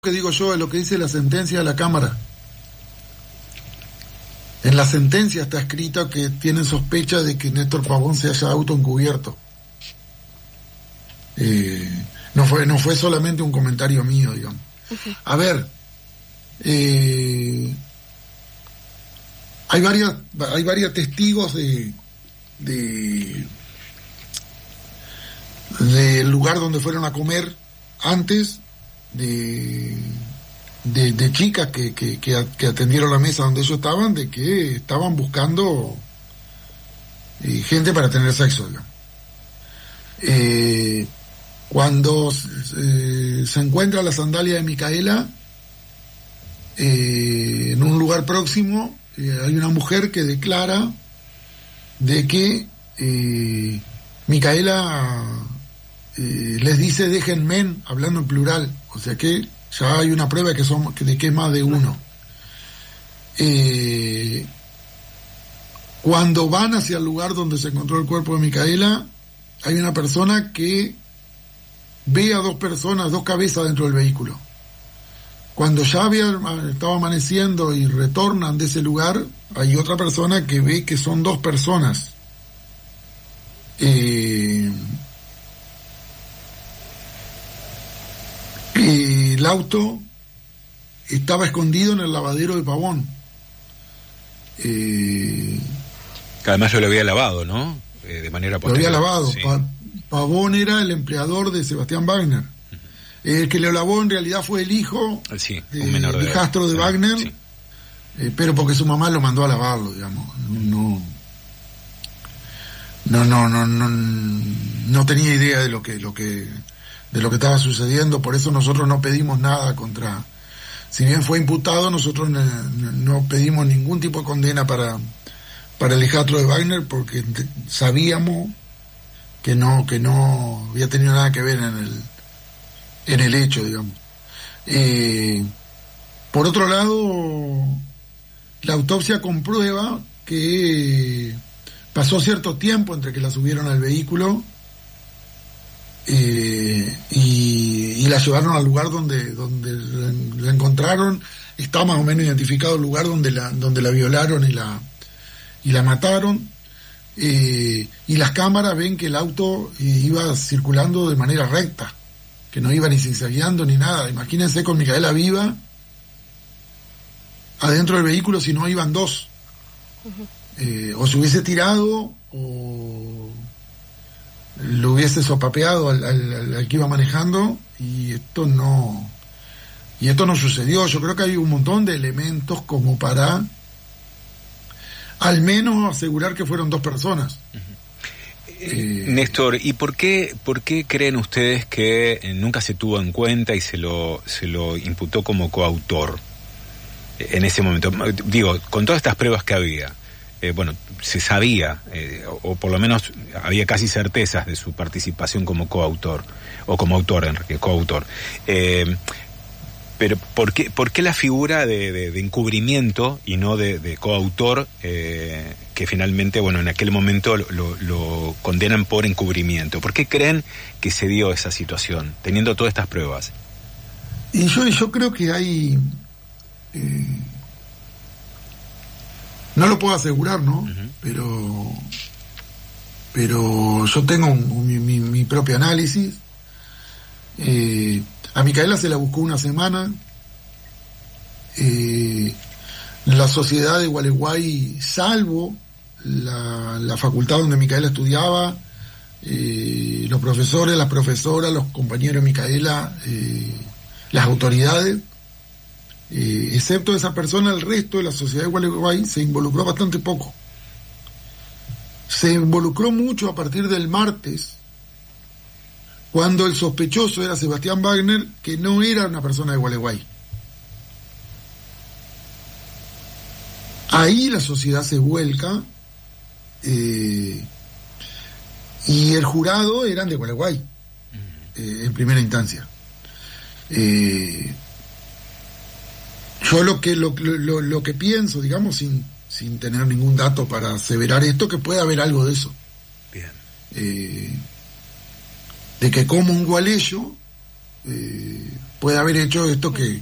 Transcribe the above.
que digo yo es lo que dice la sentencia de la Cámara. En la sentencia está escrito que tienen sospecha de que Néstor Pavón se haya autoencubierto. No fue solamente un comentario mío, digamos. Okay. A ver, hay varios testigos del lugar donde fueron a comer antes, de chicas que atendieron la mesa donde ellos estaban, de que estaban buscando gente para tener sexo, digamos. Cuando se encuentra la sandalia de Micaela en un lugar próximo, hay una mujer que declara de que Micaela les dice déjenme, hablando en plural, o sea que ya hay una prueba de que es más de uno. Cuando van hacia el lugar donde se encontró el cuerpo de Micaela, hay una persona que ve a dos cabezas dentro del vehículo. Cuando ya estaba amaneciendo y retornan de ese lugar, hay otra persona que ve que son dos personas. El auto estaba escondido en el lavadero de Pavón. Que además yo lo había lavado, ¿no? De manera posterior. Lo había lavado. Sí. Pavón era el empleador de Sebastián Wagner. El que lo lavó en realidad fue el hijo, sí, un menor de hijastro de Wagner, sí. Pero porque su mamá lo mandó a lavarlo, digamos. No tenía idea de lo que estaba sucediendo, por eso nosotros no pedimos nada contra. Si bien fue imputado, nosotros no pedimos ningún tipo de condena para el hijastro de Wagner, porque sabíamos que no había tenido nada que ver en el hecho, digamos. Por otro lado, la autopsia comprueba que pasó cierto tiempo entre que la subieron al vehículo y la llevaron al lugar donde la encontraron. Está más o menos identificado el lugar donde la violaron y la mataron. Y las cámaras ven que el auto iba circulando de manera recta, que no iba ni zigzagueando ni nada. Imagínense con Micaela viva adentro del vehículo, si no iban dos. O se hubiese tirado o lo hubiese sopapeado al que iba manejando, y esto no sucedió. Yo creo que hay un montón de elementos como para al menos asegurar que fueron dos personas. Néstor, ¿y por qué creen ustedes que nunca se tuvo en cuenta y se lo imputó como coautor en ese momento? Digo, con todas estas pruebas que había, se sabía, o por lo menos había casi certezas de su participación como coautor, o como autor, Enrique, coautor. Pero ¿por qué la figura de encubrimiento y no de coautor, que finalmente, en aquel momento lo condenan por encubrimiento? ¿Por qué creen que se dio esa situación, teniendo todas estas pruebas? Y yo creo que hay... no lo puedo asegurar, ¿no? Uh-huh. Pero yo tengo mi propio análisis. A Micaela se la buscó una semana. La sociedad de Gualeguay, salvo la facultad donde Micaela estudiaba, los profesores, las profesoras, los compañeros de Micaela, las autoridades, excepto esa persona, el resto de la sociedad de Gualeguay se involucró bastante poco. Se involucró mucho a partir del martes, cuando el sospechoso era Sebastián Wagner, que no era una persona de Gualeguay. Ahí la sociedad se vuelca, y el jurado eran de Gualeguay, en primera instancia. Yo lo que pienso, digamos, sin tener ningún dato para aseverar esto, que puede haber algo de eso. Bien. De que como un gualeyo puede haber hecho esto que